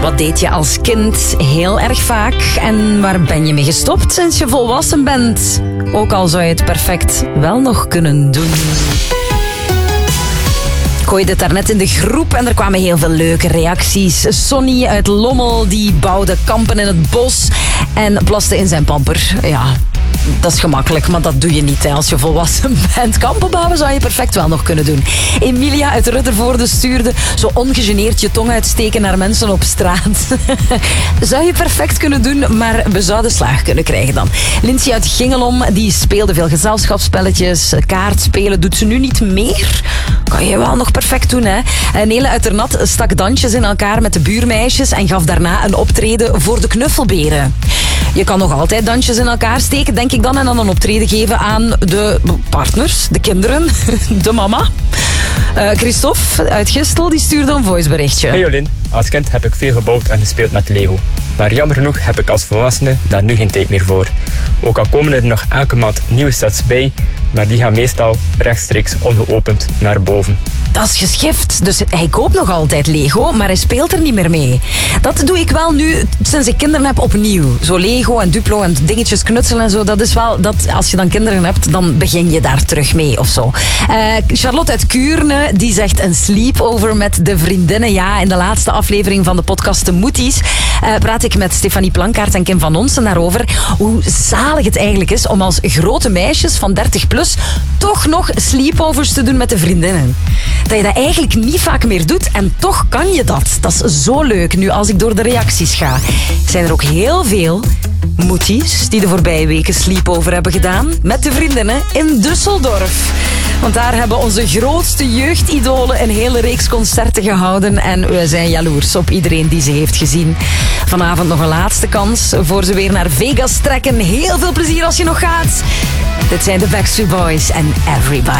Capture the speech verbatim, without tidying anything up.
Wat deed je als kind heel erg vaak? En waar ben je mee gestopt sinds je volwassen bent? Ook al zou je het perfect wel nog kunnen doen. Ik gooide het daarnet in de groep en er kwamen heel veel leuke reacties. Sonny uit Lommel die bouwde kampen in het bos en plaste in zijn pamper. Ja, dat is gemakkelijk, maar dat doe je niet hè, als je volwassen bent. Kampen bouwen zou je perfect wel nog kunnen doen. Emilia uit Ruddervoorde stuurde zo ongegeneerd je tong uitsteken naar mensen op straat. Zou je perfect kunnen doen, maar we zouden slaag kunnen krijgen dan. Lindsay uit Gingelom, die speelde veel gezelschapsspelletjes. Kaartspelen doet ze nu niet meer. Kan je wel nog perfect doen, hè? Nele uit Ternat stak dansjes in elkaar met de buurmeisjes en gaf daarna een optreden voor de knuffelberen. Je kan nog altijd dansjes in elkaar steken, denk ik dan, en dan een optreden geven aan de partners, de kinderen, de mama. Uh, Christophe uit Gistel, die stuurde een voiceberichtje. Hey Jolien, als kind heb ik veel gebouwd en gespeeld met Lego. Maar jammer genoeg heb ik als volwassene daar nu geen tijd meer voor. Ook al komen er nog elke maand nieuwe sets bij, maar die gaan meestal rechtstreeks ongeopend naar boven. Dat is geschift, dus hij koopt nog altijd Lego, maar hij speelt er niet meer mee. Dat doe ik wel nu, sinds ik kinderen heb, opnieuw. Zo Lego en Duplo en dingetjes knutselen en zo, dat is wel, dat, als je dan kinderen hebt, dan begin je daar terug mee of zo. Uh, Charlotte uit Kuurne, die zegt een sleepover met de vriendinnen. Ja, in de laatste aflevering van de podcast De Moeties uh, praat ik met Stefanie Plankaart en Kim van Onsen daarover hoe zalig het eigenlijk is om als grote meisjes van dertig plus toch nog sleepovers te doen met de vriendinnen. Dat je dat eigenlijk niet vaak meer doet en toch kan je dat. Dat is zo leuk nu als ik door de reacties ga. Zijn er ook heel veel moeties die de voorbije weken sleepover hebben gedaan met de vriendinnen in Düsseldorf. Want daar hebben onze grootste jeugdidolen een hele reeks concerten gehouden en we zijn jaloers op iedereen die ze heeft gezien. Vanavond nog een laatste kans voor ze weer naar Vegas trekken. Heel veel plezier als je nog gaat. Dit zijn de Backstreet Boys en Everybody.